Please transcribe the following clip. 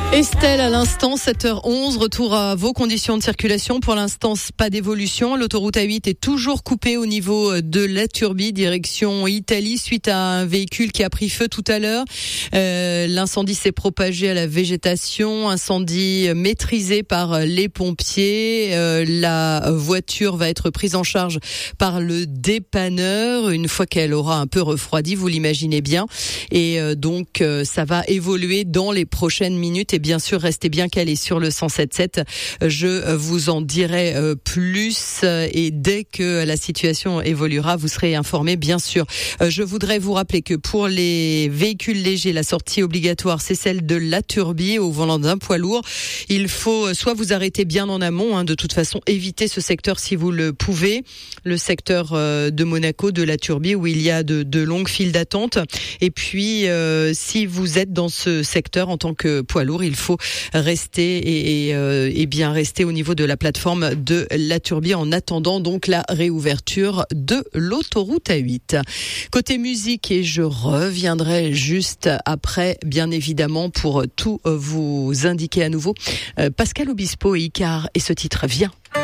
Estelle, à l'instant, 7h11, retour à vos conditions de circulation. Pour l'instant, pas d'évolution. L'autoroute A8 est toujours coupée au niveau de la Turbie, direction Italie, suite à un véhicule qui a pris feu tout à l'heure. L'incendie s'est propagé à la végétation, incendie maîtrisé par les pompiers. La voiture va être prise en charge par le dépanneur une fois qu'elle aura un peu refroidi, vous l'imaginez bien. Et donc, ça va évoluer dans les prochaines minutes. Et bien sûr, restez bien calés sur le 107.7. Je vous en dirai plus et dès que la situation évoluera, vous serez informés, bien sûr. Je voudrais vous rappeler que pour les véhicules légers, la sortie obligatoire, c'est celle de la Turbie au volant d'un poids lourd. Il faut soit vous arrêter bien en amont, de toute façon, évitez ce secteur si vous le pouvez, le secteur de Monaco, de la Turbie, où il y a de longues files d'attente. Et puis, si vous êtes dans ce secteur en tant que poids lourd, il faut rester et bien rester au niveau de la plateforme de la Turbie en attendant donc la réouverture de l'autoroute A8. Côté musique, et je reviendrai juste après, bien évidemment, pour tout vous indiquer à nouveau. Pascal Obispo et Icar et ce titre Viens.